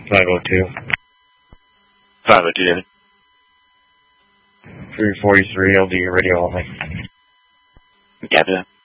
502. 502, David. 343, LD radio only. Copy that.